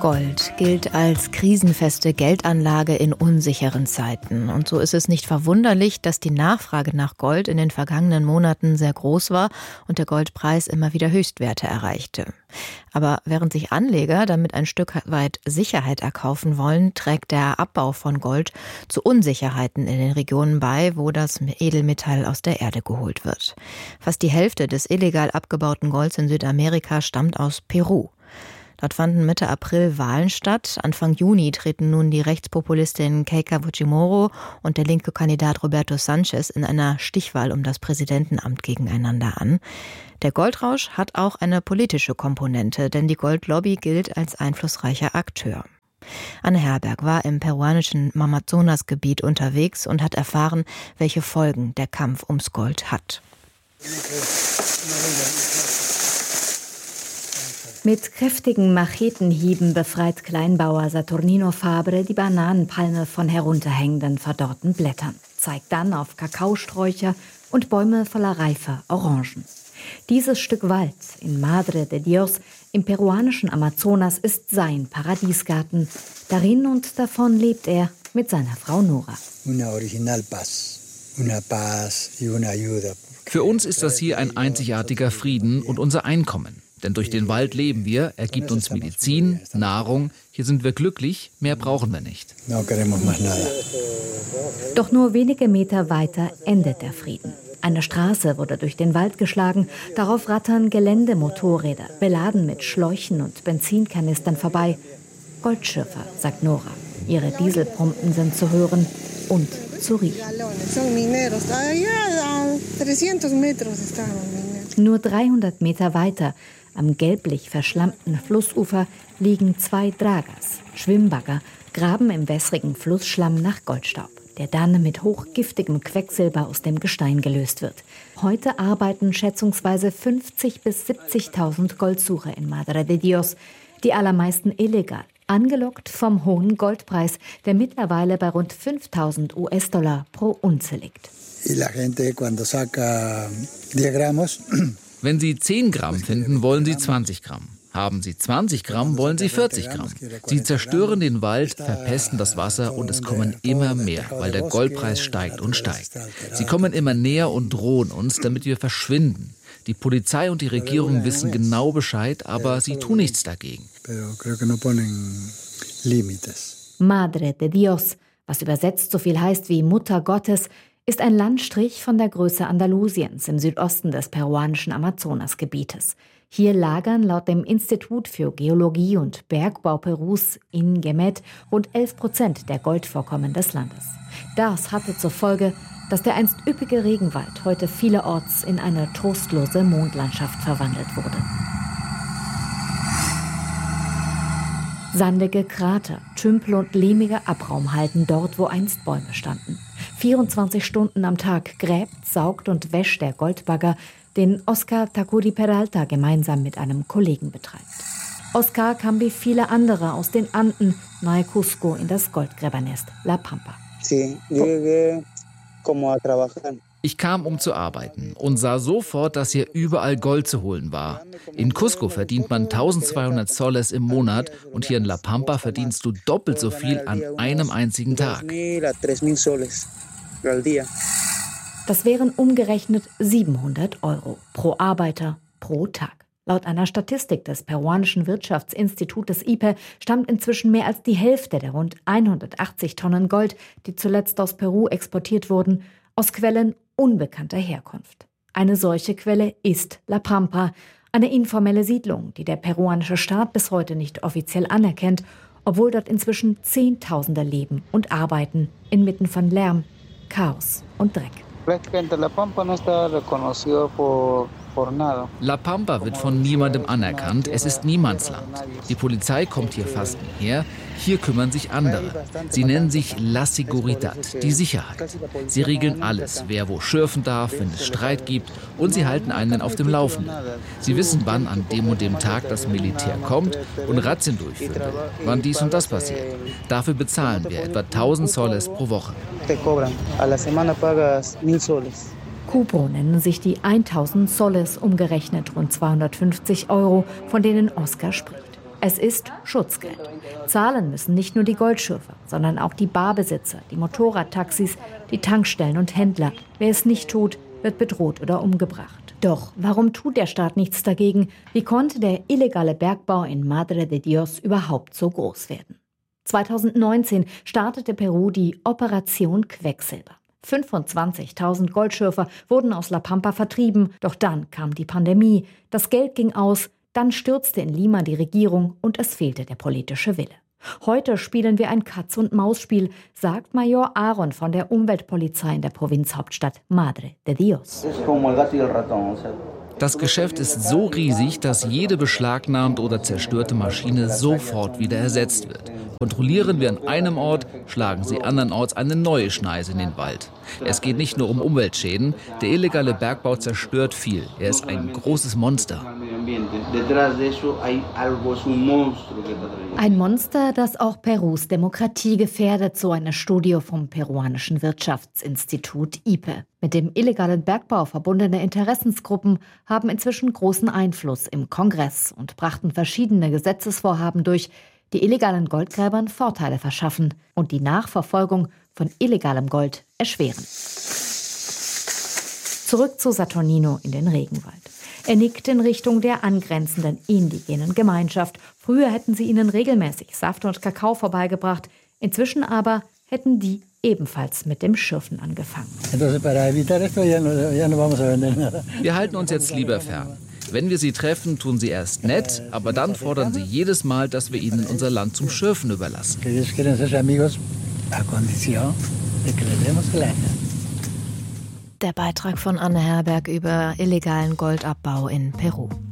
Gold gilt als krisenfeste Geldanlage in unsicheren Zeiten. Und so ist es nicht verwunderlich, dass die Nachfrage nach Gold in den vergangenen Monaten sehr groß war und der Goldpreis immer wieder Höchstwerte erreichte. Aber während sich Anleger damit ein Stück weit Sicherheit erkaufen wollen, trägt der Abbau von Gold zu Unsicherheiten in den Regionen bei, wo das Edelmetall aus der Erde geholt wird. Fast die Hälfte des illegal abgebauten Golds in Südamerika stammt aus Peru. Dort fanden Mitte April Wahlen statt. Anfang Juni treten nun die Rechtspopulistin Keiko Fujimori und der linke Kandidat Roberto Sanchez in einer Stichwahl um das Präsidentenamt gegeneinander an. Der Goldrausch hat auch eine politische Komponente, denn die Goldlobby gilt als einflussreicher Akteur. Anne Herberg war im peruanischen Amazonasgebiet unterwegs und hat erfahren, welche Folgen der Kampf ums Gold hat. Mit kräftigen Machetenhieben befreit Kleinbauer Saturnino Fabre die Bananenpalme von herunterhängenden, verdorrten Blättern, zeigt dann auf Kakaosträucher und Bäume voller reifer Orangen. Dieses Stück Wald in Madre de Dios im peruanischen Amazonas ist sein Paradiesgarten. Darin und davon lebt er mit seiner Frau Nora. Für uns ist das hier ein einzigartiger Frieden und unser Einkommen. Denn durch den Wald leben wir, er gibt uns Medizin, Nahrung. Hier sind wir glücklich, mehr brauchen wir nicht. Doch nur wenige Meter weiter endet der Frieden. Eine Straße wurde durch den Wald geschlagen. Darauf rattern Geländemotorräder, beladen mit Schläuchen und Benzinkanistern vorbei. Goldschürfer, sagt Nora. Ihre Dieselpumpen sind zu hören und zu riechen. Nur 300 Meter weiter, am gelblich verschlammten Flussufer, liegen 2 Dragas, Schwimmbagger, graben im wässrigen Flussschlamm nach Goldstaub, der dann mit hochgiftigem Quecksilber aus dem Gestein gelöst wird. Heute arbeiten schätzungsweise 50.000 bis 70.000 Goldsucher in Madre de Dios, die allermeisten illegal, angelockt vom hohen Goldpreis, der mittlerweile bei rund 5.000 US-Dollar pro Unze liegt. Wenn Sie 10 Gramm finden, wollen Sie 20 Gramm. Haben Sie 20 Gramm, wollen Sie 40 Gramm. Sie zerstören den Wald, verpesten das Wasser und es kommen immer mehr, weil der Goldpreis steigt und steigt. Sie kommen immer näher und drohen uns, damit wir verschwinden. Die Polizei und die Regierung wissen genau Bescheid, aber sie tun nichts dagegen. Madre de Dios, was übersetzt so viel heißt wie Mutter Gottes, ist ein Landstrich von der Größe Andalusiens im Südosten des peruanischen Amazonasgebietes. Hier lagern laut dem Institut für Geologie und Bergbau Perus INGEMET rund 11% der Goldvorkommen des Landes. Das hatte zur Folge, dass der einst üppige Regenwald heute vielerorts in eine trostlose Mondlandschaft verwandelt wurde. Sandige Krater, Tümpel und lehmiger Abraum halten dort, wo einst Bäume standen. 24 Stunden am Tag gräbt, saugt und wäscht der Goldbagger, den Oscar Tacuri Peralta gemeinsam mit einem Kollegen betreibt. Oscar kam wie viele andere aus den Anden nahe Cusco in das Goldgräbernest La Pampa. Ich kam, um zu arbeiten und sah sofort, dass hier überall Gold zu holen war. In Cusco verdient man 1200 Soles im Monat und hier in La Pampa verdienst du doppelt so viel an einem einzigen Tag. Das wären umgerechnet 700 € pro Arbeiter pro Tag. Laut einer Statistik des peruanischen Wirtschaftsinstitutes IPE stammt inzwischen mehr als die Hälfte der rund 180 Tonnen Gold, die zuletzt aus Peru exportiert wurden, aus Quellen unbekannter Herkunft. Eine solche Quelle ist La Pampa, eine informelle Siedlung, die der peruanische Staat bis heute nicht offiziell anerkennt, obwohl dort inzwischen Zehntausende leben und arbeiten, inmitten von Lärm, Chaos und Dreck. La Pampa wird von niemandem anerkannt, es ist Niemandsland. Die Polizei kommt hier fast nie her, hier kümmern sich andere. Sie nennen sich La Seguridad, die Sicherheit. Sie regeln alles, wer wo schürfen darf, wenn es Streit gibt, und sie halten einen auf dem Laufenden. Sie wissen, wann an dem und dem Tag das Militär kommt und Razzien durchführen will, wann dies und das passiert. Dafür bezahlen wir etwa 1000 Soles pro Woche. Cupo nennen sich die 1000 Soles, umgerechnet rund 250 €, von denen Oscar spricht. Es ist Schutzgeld. Zahlen müssen nicht nur die Goldschürfer, sondern auch die Barbesitzer, die Motorradtaxis, die Tankstellen und Händler. Wer es nicht tut, wird bedroht oder umgebracht. Doch warum tut der Staat nichts dagegen? Wie konnte der illegale Bergbau in Madre de Dios überhaupt so groß werden? 2019 startete Peru die Operation Quecksilber. 25.000 Goldschürfer wurden aus La Pampa vertrieben. Doch dann kam die Pandemie. Das Geld ging aus. Dann stürzte in Lima die Regierung und es fehlte der politische Wille. Heute spielen wir ein Katz-und-Maus-Spiel, sagt Major Aaron von der Umweltpolizei in der Provinzhauptstadt Madre de Dios. Das Geschäft ist so riesig, dass jede beschlagnahmte oder zerstörte Maschine sofort wieder ersetzt wird. Kontrollieren wir an einem Ort, schlagen sie andernorts eine neue Schneise in den Wald. Es geht nicht nur um Umweltschäden, der illegale Bergbau zerstört viel. Er ist ein großes Monster. Ein Monster, das auch Perus Demokratie gefährdet, so eine Studie vom peruanischen Wirtschaftsinstitut IPE. Mit dem illegalen Bergbau verbundene Interessensgruppen haben inzwischen großen Einfluss im Kongress und brachten verschiedene Gesetzesvorhaben durch, die illegalen Goldgräbern Vorteile verschaffen und die Nachverfolgung von illegalem Gold erschweren. Zurück zu Saturnino in den Regenwald. Er nickt in Richtung der angrenzenden indigenen Gemeinschaft. Früher hätten sie ihnen regelmäßig Saft und Kakao vorbeigebracht. Inzwischen aber hätten die ebenfalls mit dem Schürfen angefangen. Wir halten uns jetzt lieber fern. Wenn wir sie treffen, tun sie erst nett, aber dann fordern sie jedes Mal, dass wir ihnen unser Land zum Schürfen überlassen. Der Beitrag von Anne Herberg über illegalen Goldabbau in Peru.